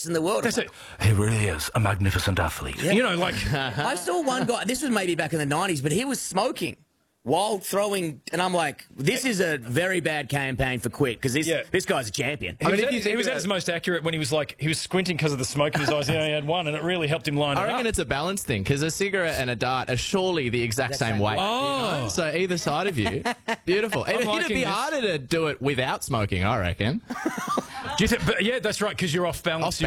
in the world. That's it. He really is a magnificent athlete. Yeah. You know, like... I saw one guy, this was maybe back in the 90s, but he was smoking while throwing, and I'm like, this is a very bad campaign for quit, because this guy's a champion. He was at his most accurate when he was squinting because of the smoke in his eyes. He only had one, and it really helped him line it up. I reckon it's a balance thing, because a cigarette and a dart are surely the exact same weight. Oh. So either side of you, beautiful. It'd be harder to do it without smoking, I reckon. Do you think, but yeah, that's right, because you're off balance.